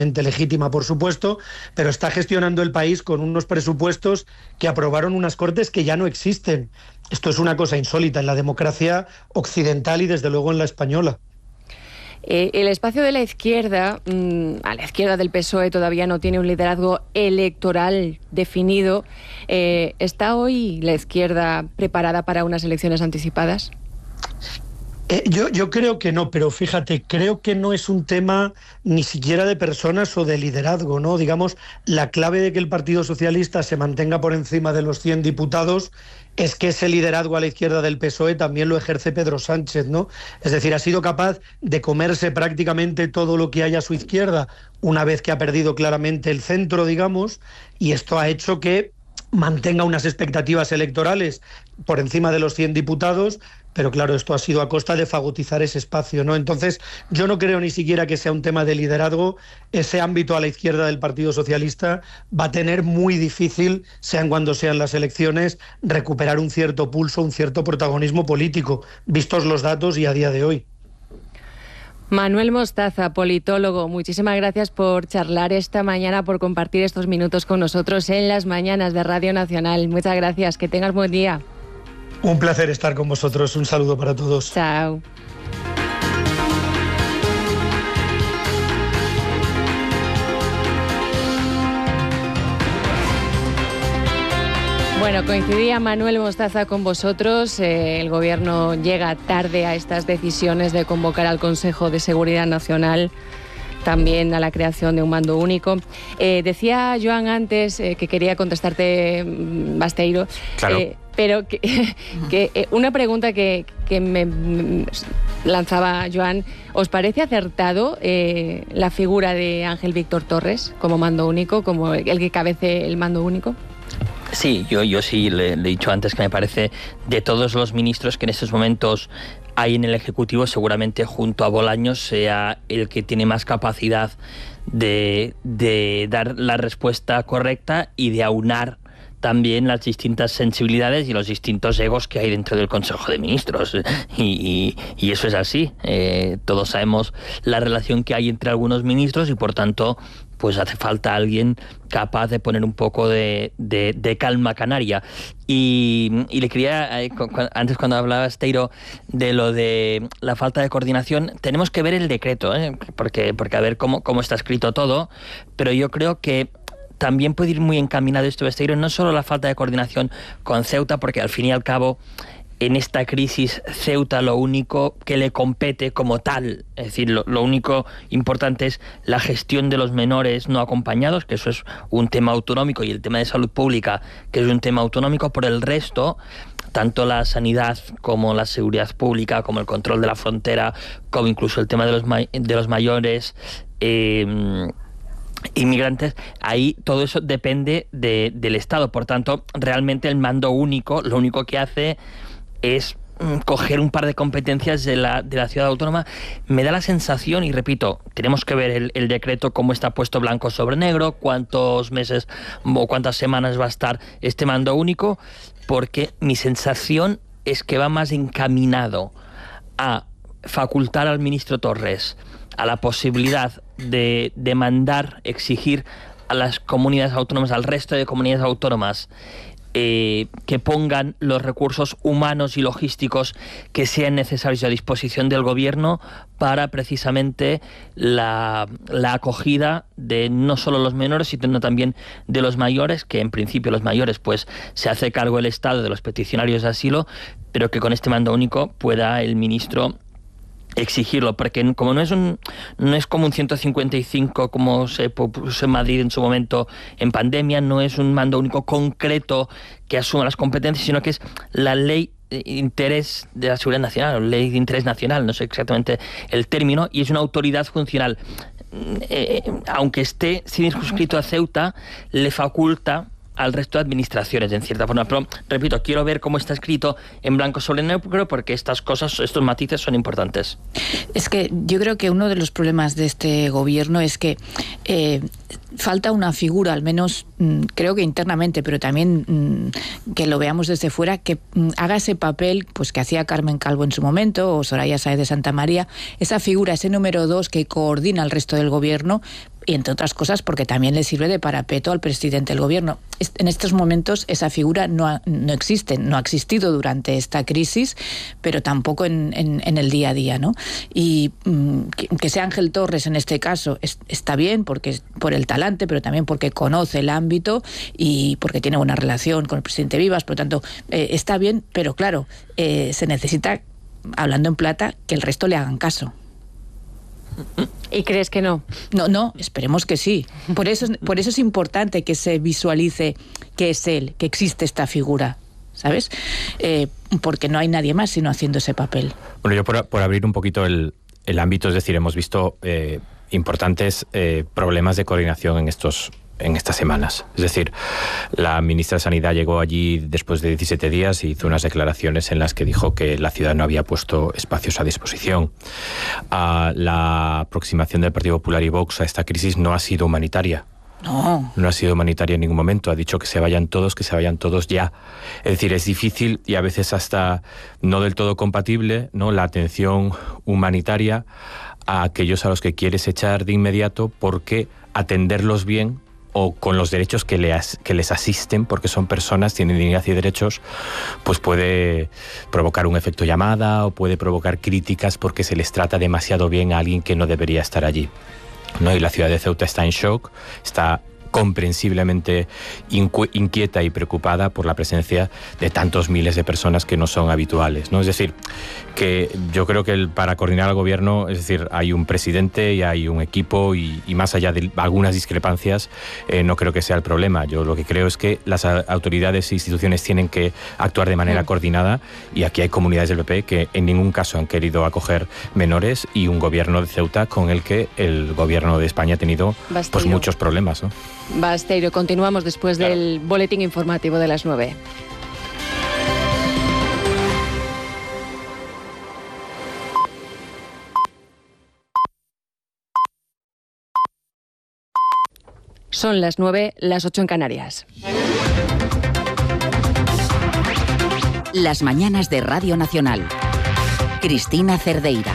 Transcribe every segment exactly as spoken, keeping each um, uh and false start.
legítima, por supuesto, pero está gestionando el país con unos presupuestos que aprobaron unas Cortes que ya no existen. Esto es una cosa insólita en la democracia occidental y desde luego en la española. Eh, el espacio de la izquierda, mmm, a la izquierda del P S O E, todavía no tiene un liderazgo electoral definido. Eh, ¿Está hoy la izquierda preparada para unas elecciones anticipadas? Eh, yo, yo creo que no, pero fíjate, creo que no es un tema ni siquiera de personas o de liderazgo, ¿no? Digamos, la clave de que el Partido Socialista se mantenga por encima de los cien diputados es que ese liderazgo a la izquierda del P S O E también lo ejerce Pedro Sánchez, ¿no? Es decir, ha sido capaz de comerse prácticamente todo lo que hay a su izquierda una vez que ha perdido claramente el centro, digamos, y esto ha hecho que mantenga unas expectativas electorales por encima de los cien diputados, pero claro, esto ha sido a costa de fagotizar ese espacio, ¿no? Entonces, yo no creo ni siquiera que sea un tema de liderazgo. Ese ámbito a la izquierda del Partido Socialista va a tener muy difícil, sean cuando sean las elecciones, recuperar un cierto pulso, un cierto protagonismo político, vistos los datos y a día de hoy. Manuel Mostaza, politólogo, muchísimas gracias por charlar esta mañana, por compartir estos minutos con nosotros en las mañanas de Radio Nacional. Muchas gracias, que tengas buen día. Un placer estar con vosotros, un saludo para todos. Chao. Bueno, coincidía Manuel Mostaza con vosotros. Eh, el Gobierno llega tarde a estas decisiones de convocar al Consejo de Seguridad Nacional, también a la creación de un mando único. Eh, decía Joan antes eh, que quería contestarte, Basteiro, claro. eh, pero que, que eh, una pregunta que, que me lanzaba Joan, ¿os parece acertado eh, la figura de Ángel Víctor Torres como mando único, como el que cabece el mando único? Sí, yo, yo sí le, le he dicho antes que me parece, de todos los ministros que en estos momentos hay en el Ejecutivo, seguramente junto a Bolaños sea el que tiene más capacidad de, de dar la respuesta correcta y de aunar también las distintas sensibilidades y los distintos egos que hay dentro del Consejo de Ministros. Y, y, y eso es así. Eh, todos sabemos la relación que hay entre algunos ministros y, por tanto, pues hace falta alguien capaz de poner un poco de, de, de calma canaria. Y, y le quería, eh, cu- antes cuando hablaba Esteiro de lo de la falta de coordinación, tenemos que ver el decreto, ¿eh? porque, porque a ver cómo, cómo está escrito todo, pero yo creo que también puede ir muy encaminado esto, Besteiro, no solo la falta de coordinación con Ceuta, porque al fin y al cabo en esta crisis Ceuta lo único que le compete como tal, es decir, lo, lo único importante es la gestión de los menores no acompañados, que eso es un tema autonómico, y el tema de salud pública, que es un tema autonómico. Por el resto, tanto la sanidad como la seguridad pública, como el control de la frontera, como incluso el tema de los, ma- de los mayores, eh, inmigrantes, ahí todo eso depende de, del Estado. Por tanto, realmente el mando único, lo único que hace es mm, coger un par de competencias de la, de la ciudad autónoma. Me da la sensación, y repito, tenemos que ver el, el decreto cómo está puesto blanco sobre negro, cuántos meses o cuántas semanas va a estar este mando único, porque mi sensación es que va más encaminado a facultar al ministro Torres a la posibilidad de, de mandar, exigir a las comunidades autónomas, al resto de comunidades autónomas, eh, que pongan los recursos humanos y logísticos que sean necesarios a disposición del gobierno para precisamente la, la acogida de no solo los menores, sino también de los mayores, que en principio los mayores pues se hace cargo el Estado de los peticionarios de asilo, pero que con este mando único pueda el ministro exigirlo, porque como no es un no es como un ciento cincuenta y cinco como se puso en Madrid en su momento en pandemia, no es un mando único concreto que asuma las competencias, sino que es la ley de interés de la seguridad nacional, o ley de interés nacional, no sé exactamente el término, y es una autoridad funcional. Eh, aunque esté circunscrito a Ceuta, le faculta al resto de administraciones, en cierta forma. Pero, repito, quiero ver cómo está escrito en blanco sobre negro, porque estas cosas, estos matices son importantes. Es que yo creo que uno de los problemas de este gobierno es que eh, falta una figura, al menos mmm, creo que internamente, pero también mmm, que lo veamos desde fuera, que mmm, haga ese papel pues que hacía Carmen Calvo en su momento, o Soraya Sáez de Santamaría, esa figura, ese número dos que coordina al resto del gobierno, y entre otras cosas porque también le sirve de parapeto al presidente del gobierno. En estos momentos esa figura no, ha, no existe, no ha existido durante esta crisis, pero tampoco en, en, en el día a día, ¿no? Y mmm, que, que sea Ángel Torres en este caso es, está bien porque por el talante, pero también porque conoce el ámbito y porque tiene buena relación con el presidente Vivas, por lo tanto eh, está bien, pero claro, eh, se necesita, hablando en plata, que el resto le hagan caso. ¿Y crees que no? No, no, esperemos que sí. Por eso, por eso es importante que se visualice que es él, que existe esta figura, ¿sabes? Eh, porque no hay nadie más sino haciendo ese papel. Bueno, yo por, por abrir un poquito el, el ámbito, es decir, hemos visto eh, importantes eh, problemas de coordinación en estos en estas semanas. Es decir, la ministra de Sanidad llegó allí después de diecisiete días y hizo unas declaraciones en las que dijo que la ciudad no había puesto espacios a disposición. Uh, la aproximación del Partido Popular y Vox a esta crisis no ha sido humanitaria. No. No ha sido humanitaria en ningún momento. Ha dicho que se vayan todos, que se vayan todos ya. Es decir, es difícil y a veces hasta no del todo compatible, ¿no?, la atención humanitaria a aquellos a los que quieres echar de inmediato, porque atenderlos bien o con los derechos que les, que les asisten, porque son personas, tienen dignidad y derechos, pues puede provocar un efecto llamada o puede provocar críticas porque se les trata demasiado bien a alguien que no debería estar allí, ¿no? Y la ciudad de Ceuta está en shock, está comprensiblemente inquieta y preocupada por la presencia de tantos miles de personas que no son habituales, ¿no? Es decir, que yo creo que el, para coordinar al gobierno, es decir, hay un presidente y hay un equipo y, y más allá de algunas discrepancias, eh, no creo que sea el problema. Yo lo que creo es que las autoridades e instituciones tienen que actuar de manera mm. coordinada, y aquí hay comunidades del P P que en ningún caso han querido acoger menores, y un gobierno de Ceuta con el que el gobierno de España ha tenido pues muchos problemas, ¿no? Basteiro, continuamos después claro. del boletín informativo de las nueve. Son las nueve, las ocho en Canarias. Las mañanas de Radio Nacional. Cristina Cerdeira.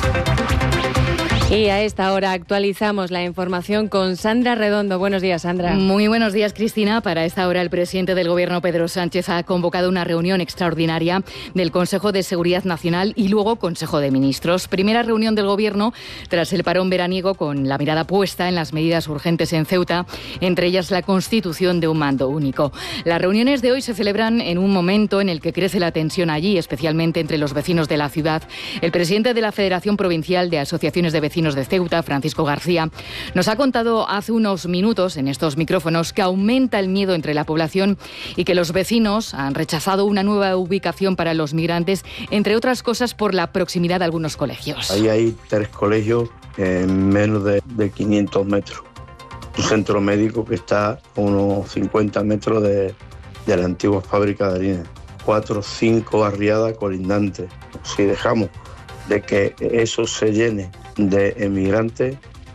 Y a esta hora actualizamos la información con Sandra Redondo. Buenos días, Sandra. Muy buenos días, Cristina. Para esta hora, el presidente del Gobierno, Pedro Sánchez, ha convocado una reunión extraordinaria del Consejo de Seguridad Nacional y luego Consejo de Ministros. Primera reunión del Gobierno tras el parón veraniego, con la mirada puesta en las medidas urgentes en Ceuta, entre ellas la constitución de un mando único. Las reuniones de hoy se celebran en un momento en el que crece la tensión allí, especialmente entre los vecinos de la ciudad. El presidente de la Federación Provincial de Asociaciones de Vecinos de Ceuta, Francisco García, nos ha contado hace unos minutos en estos micrófonos que aumenta el miedo entre la población y que los vecinos han rechazado una nueva ubicación para los migrantes, entre otras cosas por la proximidad de algunos colegios. Ahí hay tres colegios en menos de, de quinientos metros. Un centro médico que está a unos cincuenta metros de, de la antigua fábrica de harina. Cuatro o cinco barriadas colindantes. Si dejamos de que eso se llene de emigrantes,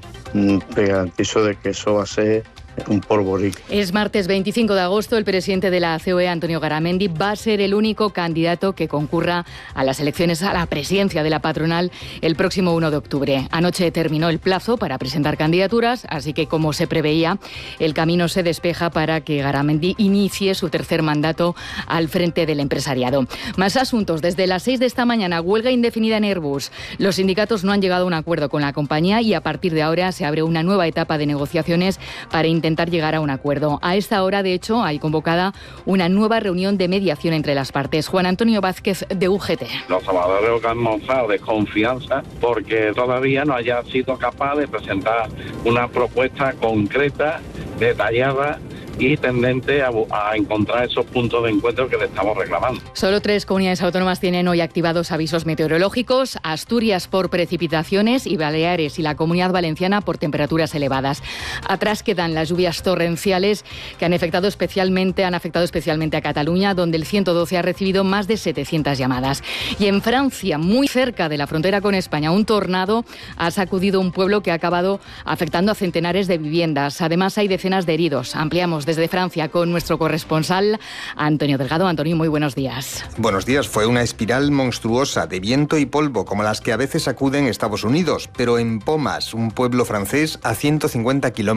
te garantizo de que eso va a ser un polvorín. Es martes veinticinco de agosto. El presidente de la C O E, Antonio Garamendi, va a ser el único candidato que concurra a las elecciones a la presidencia de la patronal el próximo uno de octubre. Anoche terminó el plazo para presentar candidaturas, así que, como se preveía, el camino se despeja para que Garamendi inicie su tercer mandato al frente del empresariado. Más asuntos. Desde las seis de esta mañana, huelga indefinida en Airbus. Los sindicatos no han llegado a un acuerdo con la compañía y a partir de ahora se abre una nueva etapa de negociaciones para intentar intentar llegar a un acuerdo. A esta hora, de hecho, hay convocada una nueva reunión de mediación entre las partes. Juan Antonio Vázquez, de U G T. Los trabajadores han mostrado desconfianza porque todavía no haya sido capaz de presentar una propuesta concreta, detallada y tendente a, a encontrar esos puntos de encuentro que le estamos reclamando. Solo tres comunidades autónomas tienen hoy activados avisos meteorológicos: Asturias por precipitaciones y Baleares y la Comunidad Valenciana por temperaturas elevadas. Atrás quedan las lluvias torrenciales que han afectado especialmente, han afectado especialmente a Cataluña, donde el ciento doce ha recibido más de setecientas llamadas. Y en Francia, muy cerca de la frontera con España, un tornado ha sacudido un pueblo que ha acabado afectando a centenares de viviendas. Además, hay decenas de heridos. Ampliamos vamos desde Francia con nuestro corresponsal Antonio Delgado. Antonio, muy buenos días. Buenos días. Fue una espiral monstruosa de viento y polvo, como las que a veces sacuden Estados Unidos, pero en Pomas, un pueblo francés a ciento cincuenta kilómetros